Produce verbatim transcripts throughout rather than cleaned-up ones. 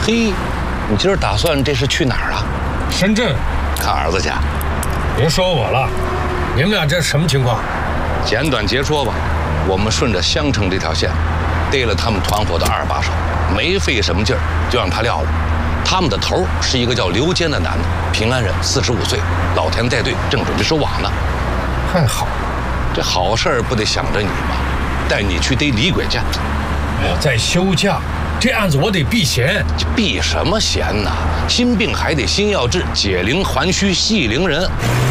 嘿，你今儿打算这是去哪儿啊？ 深圳， 看儿子去。 别说我了，你们俩这什么情况？ 简短截说吧，我们顺着襄城这条线，逮了他们团伙的二把手，没费什么劲儿就让他撂了。他们的头是一个叫刘坚的男的，平安人，四十五岁，老田带队，正准备收网呢。 还好， 这好事儿不得想着你吗？带你去逮李鬼去。 我在休假，这案子我得避嫌。 避什么嫌呢？心病还得心药治，解铃还须系铃人。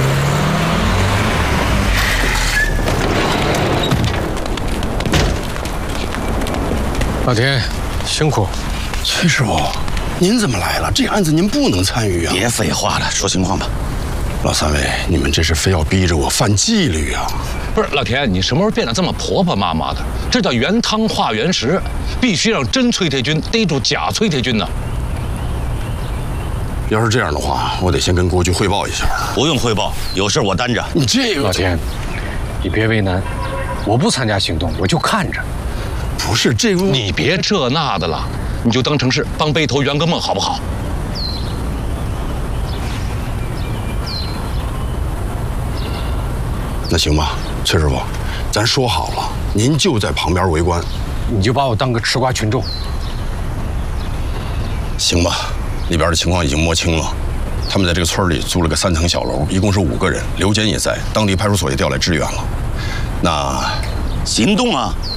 老田，辛苦。 崔师傅，您怎么来了？这案子您不能参与啊！ 别废话了，说情况吧。 老三位，你们这是非要逼着我犯纪律啊！ 不是老田，你什么时候变得这么婆婆妈妈的？这叫原汤化原食，必须让真崔铁军逮住假崔铁军呢。 要是这样的话，我得先跟国局汇报一下。 不用汇报，有事我担着。 你这个老田，你别为难，我不参加行动，我就看着。 不是这个， 你别这那的了，你就当成是帮背头圆个梦，好不好？ 那行吧，崔师傅，咱说好了，您就在旁边围观， 你就把我当个吃瓜群众。 行吧？里边的情况已经摸清了，他们在这个村里租了个三层小楼，一共是五个人，刘坚也在，当地派出所也调来支援了。那行动啊！